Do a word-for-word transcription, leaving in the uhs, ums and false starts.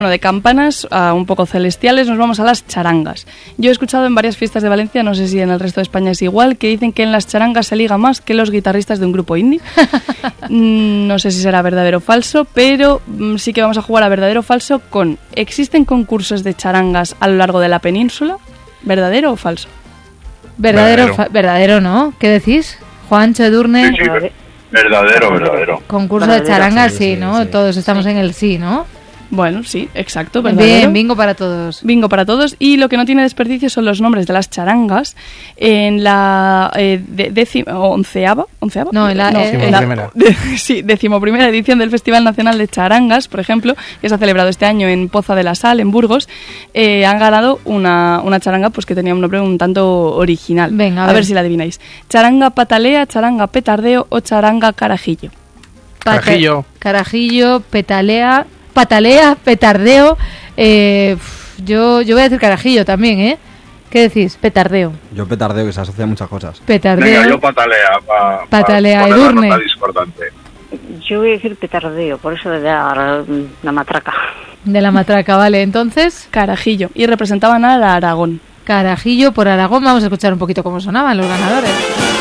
Bueno, de campanas a un poco celestiales nos vamos a las charangas. Yo he escuchado en varias fiestas de Valencia, no sé si en el resto de España es igual, que dicen que en las charangas se liga más que los guitarristas de un grupo indie. No sé si será verdadero o falso, pero sí que vamos a jugar a verdadero o falso con... ¿Existen concursos de charangas a lo largo de la península? ¿Verdadero o falso? Verdadero, verdadero, fa- verdadero ¿no? ¿Qué decís? Juancho, Edurne. Sí, sí, verdadero, verdadero. Concurso verdadero, de charangas, sí, sí, sí, ¿no? sí. Todos estamos en el sí, ¿no? Bueno, sí, exacto, verdadero. Bien, bingo para todos. Bingo para todos. Y lo que no tiene desperdicio son los nombres de las charangas. En la eh, de, décima, onceava, onceava, No, en la, eh, en la de, sí, decimoprimera edición del Festival Nacional de Charangas, por ejemplo, que se ha celebrado este año en Poza de la Sal, en Burgos, eh, han ganado una, una charanga pues que tenía un nombre un tanto original. Venga, a, a ver. ver si la adivináis. Charanga patalea, charanga petardeo o charanga carajillo. Pata- Carajillo. Carajillo, petalea, patalea, petardeo. Eh, pf, yo, yo voy a decir carajillo también, ¿eh? ¿Qué decís? Petardeo. Yo petardeo, que se asocia a muchas cosas. Petardeo. Venga, yo patalea. Pa, Patalea, pa poner la Edurne. nota discordante. Yo voy a decir petardeo, por eso de dar la matraca. De la matraca, vale. Entonces, Carajillo. Y representaban a Aragón. carajillo por Aragón. Vamos a escuchar un poquito cómo sonaban los ganadores.